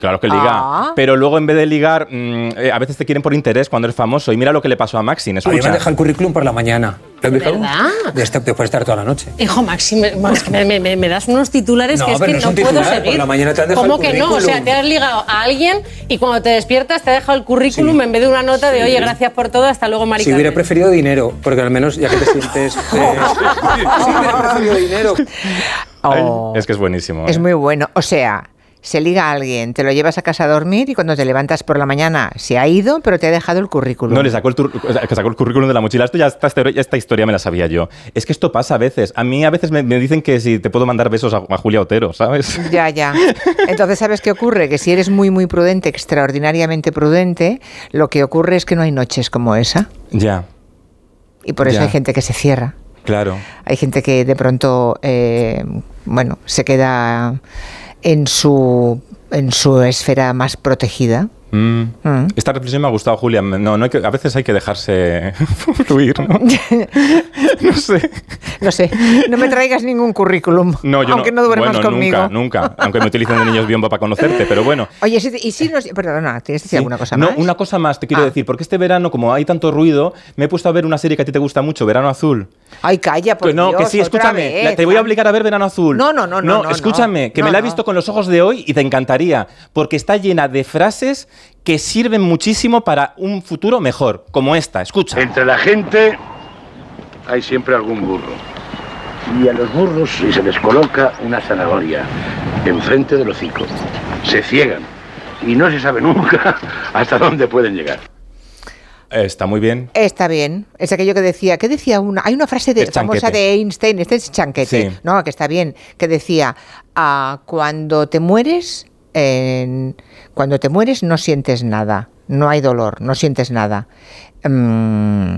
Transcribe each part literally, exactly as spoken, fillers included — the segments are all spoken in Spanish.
Claro que liga, Ah. pero luego en vez de ligar, mmm, eh, a veces te quieren por interés cuando eres famoso. Y mira lo que le pasó a Maxine, A mí me escucha. deja el currículum por la mañana. ¿Lo has visto? ¿Verdad? De este, te puede estar toda la noche. Hijo, Maxi, me, es que me, me- me das unos titulares No, que es pero que no es no un puedo titular, seguir. por la mañana te han dejado ¿Cómo el que no? O sea, currículum. te has ligado a alguien y cuando te despiertas te ha dejado el currículum Sí. en vez de una nota de Sí. oye, gracias por todo, hasta luego, Si marica. hubiera preferido dinero, porque al menos ya que te sientes... eh, si hubiera preferido dinero. Ay, Oh. es que es buenísimo. Es ¿eh? muy bueno. O sea, se liga a alguien, te lo llevas a casa a dormir y cuando te levantas por la mañana se ha ido, pero te ha dejado el currículum. No, le sacó el, tur- o sea, que sacó el currículum de la mochila. Esto ya, esta, historia- esta historia me la sabía yo. Es que esto pasa a veces. A mí a veces me, me dicen que si te puedo mandar besos a, a Julia Otero, ¿sabes? Ya, ya. Entonces, ¿sabes qué ocurre? Que si eres muy, muy prudente, extraordinariamente prudente, lo que ocurre es que no hay noches como esa. Ya, Y por eso Ya. hay gente que se cierra. claro. Hay gente que de pronto, eh, bueno, se queda en su, en su esfera más protegida. Mm. Mm. Esta reflexión me ha gustado, Julia. No, no hay que, a veces hay que dejarse fluir, ¿no? No sé. No sé, no me traigas ningún currículum, No, yo aunque no, duermas bueno, conmigo. Nunca, nunca. Aunque me utilicen de niños biombo para conocerte, pero bueno. Oye, si- y si nos... Perdona, ¿tienes que decir Sí. alguna cosa no, más? una cosa más te quiero Ah. decir, porque este verano, como hay tanto ruido, me he puesto a ver una serie que a ti te gusta mucho, Verano Azul. Ay, calla, por Que no, Dios, que sí, otra escúchame, vez. la- te voy a obligar a ver Verano Azul. No, no, no, no, no, escúchame, no. que No, me la he no. visto con los ojos de hoy y te encantaría, porque está llena de frases que sirven muchísimo para un futuro mejor, como esta, escucha. Entre la gente hay siempre algún burro. Y a los burros si se les coloca una zanahoria enfrente del hocico, se ciegan y no se sabe nunca hasta dónde pueden llegar. Eh, Está muy bien. Está bien. Es aquello que decía, ¿qué decía una? Hay una frase de, Es famosa chanquete. de Einstein, este es chanquete, Sí. no, que está bien, que decía, ah, cuando te mueres, eh, cuando te mueres no sientes nada, no hay dolor, no sientes nada. Mm,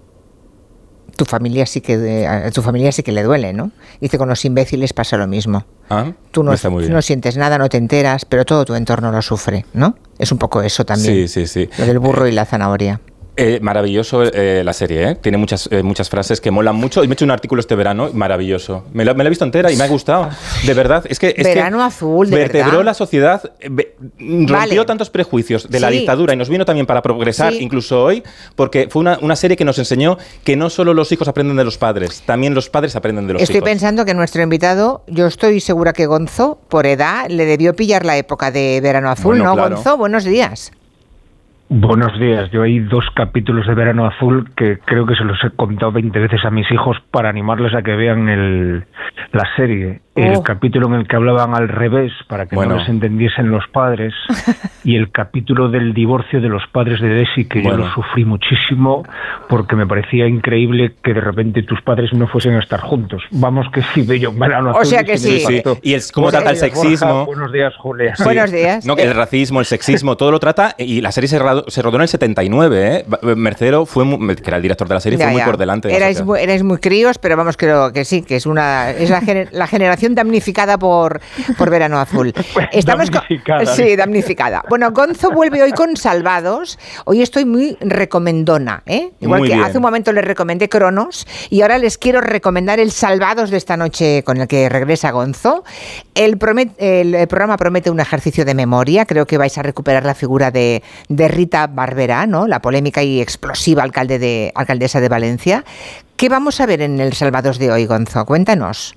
tu familia sí que eh, a tu familia sí que le duele, ¿no? Dice, con los imbéciles pasa lo mismo. Ah, Tú no, está muy tú bien. no sientes nada, no te enteras, pero todo tu entorno lo sufre, ¿no? Es un poco eso también. Sí, sí, sí. Lo del burro y la zanahoria. Eh, maravilloso eh, la serie, ¿eh? Tiene muchas, eh, muchas frases que molan mucho. Y me he hecho un artículo este verano, maravilloso. Me la, me la he visto entera y me ha gustado. De verdad, es que... Es Verano que Azul, de vertebró verdad. la sociedad, eh, ve- rompió Vale. tantos prejuicios de la Sí. dictadura y nos vino también para progresar, Sí. incluso hoy, porque fue una, una serie que nos enseñó que no solo los hijos aprenden de los padres, también los padres aprenden de los Estoy hijos. pensando que nuestro invitado, yo estoy segura que Gonzo, por edad, le debió pillar la época de Verano Azul, Bueno, ¿no, claro. Gonzo? Buenos días. Buenos días. Yo hay dos capítulos de Verano Azul que creo que se los he contado veinte veces a mis hijos para animarles a que vean el, la serie. El Oh. capítulo en el que hablaban al revés para que Bueno. no les entendiesen los padres y el capítulo del divorcio de los padres de Desi, que Bueno. yo lo sufrí muchísimo porque me parecía increíble que de repente tus padres no fuesen a estar juntos. Vamos que sí, bello Verano O Azul. sea que y me sí. impactó. Y el- cómo Buenos trata el días, Borja. sexismo. Buenos días, Julia. Sí. Buenos días. No, que el racismo, el sexismo, todo lo trata. Y la serie se, rado- se rodó en el setenta y nueve, ¿eh? Ba- Mercero, fue mu- que era el director de la serie, Ya, fue muy ya. por delante. de la Erais, sociedad. muy, erais muy críos, pero vamos, creo que sí, que es una es la, gener- la generación damnificada por, por Verano Azul. Estamos con- Damnificada. sí, damnificada. Bueno, Gonzo vuelve hoy con Salvados. Hoy estoy muy recomendona, ¿eh? Igual Muy que bien. hace un momento les recomendé Cronos y ahora les quiero recomendar el Salvados de esta noche con el que regresa Gonzo. El, promet- el, el programa promete un ejercicio de memoria. Creo que vais a recuperar la figura de, de Rita Barberá, ¿no? La polémica y explosiva alcalde de, alcaldesa de Valencia. ¿Qué vamos a ver en el Salvados de hoy, Gonzo? Cuéntanos.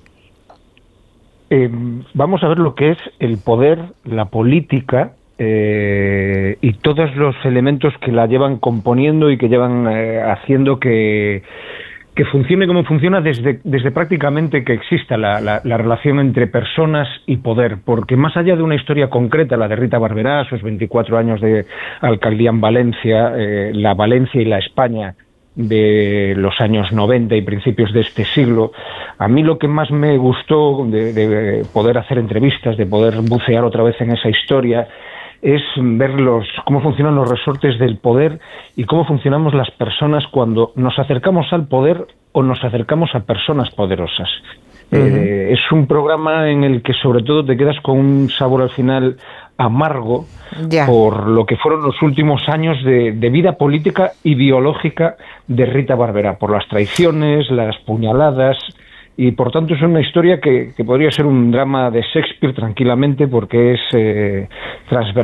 Eh, vamos a ver lo que es el poder, la política eh, y todos los elementos que la llevan componiendo y que llevan eh, haciendo que, que funcione como funciona desde, desde prácticamente que exista la, la, la relación entre personas y poder, porque más allá de una historia concreta, la de Rita Barberá, sus veinticuatro años de alcaldía en Valencia, eh, la Valencia y la España de los años noventa y principios de este siglo, a mí lo que más me gustó de, de poder hacer entrevistas, de poder bucear otra vez en esa historia, es ver los, cómo funcionan los resortes del poder y cómo funcionamos las personas cuando nos acercamos al poder o nos acercamos a personas poderosas. Uh-huh. Eh, es un programa en el que sobre todo te quedas con un sabor al final amargo Ya. por lo que fueron los últimos años de, de vida política y biológica de Rita Barberá, por las traiciones, las puñaladas, y por tanto es una historia que, que podría ser un drama de Shakespeare tranquilamente porque es eh, transversal.